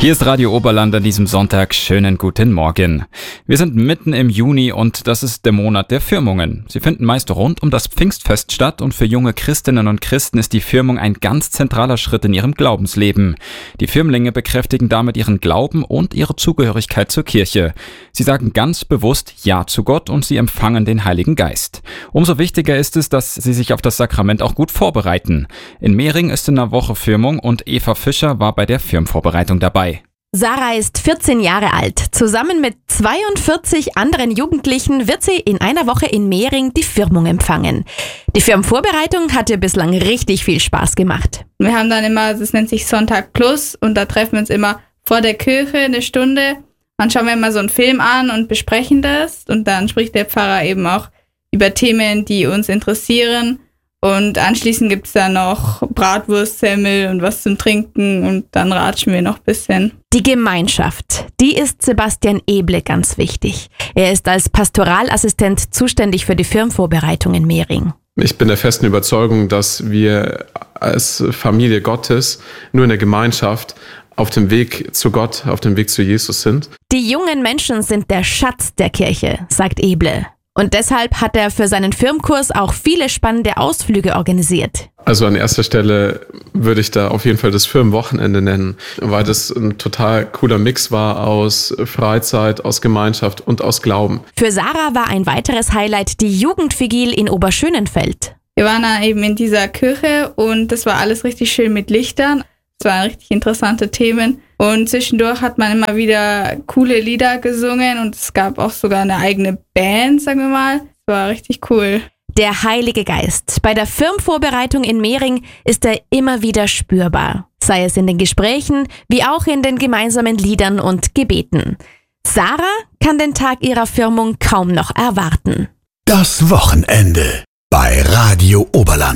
Hier ist Radio Oberland an diesem Sonntag. Schönen guten Morgen. Wir sind mitten im Juni und das ist der Monat der Firmungen. Sie finden meist rund um das Pfingstfest statt und für junge Christinnen und Christen ist die Firmung ein ganz zentraler Schritt in ihrem Glaubensleben. Die Firmlinge bekräftigen damit ihren Glauben und ihre Zugehörigkeit zur Kirche. Sie sagen ganz bewusst Ja zu Gott und sie empfangen den Heiligen Geist. Umso wichtiger ist es, dass sie sich auf das Sakrament auch gut vorbereiten. In Mehring ist in der Woche Firmung und Eva Fischer war bei der Firmvorbereitung dabei. Sarah ist 14 Jahre alt. Zusammen mit 42 anderen Jugendlichen wird sie in einer Woche in Mehring die Firmung empfangen. Die Firmenvorbereitung hat ihr bislang richtig viel Spaß gemacht. Wir haben dann immer, das nennt sich Sonntag Plus und da treffen wir uns immer vor der Kirche eine Stunde. Dann schauen wir immer so einen Film an und besprechen das und dann spricht der Pfarrer eben auch über Themen, die uns interessieren. Und anschließend gibt es dann noch Bratwurst, Semmel und was zum Trinken und dann ratschen wir noch ein bisschen. Die Gemeinschaft, die ist Sebastian Eble ganz wichtig. Er ist als Pastoralassistent zuständig für die Firmenvorbereitung in Mehring. Ich bin der festen Überzeugung, dass wir als Familie Gottes nur in der Gemeinschaft auf dem Weg zu Gott, auf dem Weg zu Jesus sind. Die jungen Menschen sind der Schatz der Kirche, sagt Eble. Und deshalb hat er für seinen Firmkurs auch viele spannende Ausflüge organisiert. Also an erster Stelle würde ich da auf jeden Fall das Firmenwochenende nennen, weil das ein total cooler Mix war aus Freizeit, aus Gemeinschaft und aus Glauben. Für Sarah war ein weiteres Highlight die Jugendvigil in Oberschönenfeld. Wir waren da eben in dieser Kirche und das war alles richtig schön mit Lichtern. Es waren richtig interessante Themen und zwischendurch hat man immer wieder coole Lieder gesungen und es gab auch sogar eine eigene Band, sagen wir mal. Es war richtig cool. Der Heilige Geist. Bei der Firmenvorbereitung in Mehring ist er immer wieder spürbar. Sei es in den Gesprächen, wie auch in den gemeinsamen Liedern und Gebeten. Sarah kann den Tag ihrer Firmung kaum noch erwarten. Das Wochenende bei Radio Oberland.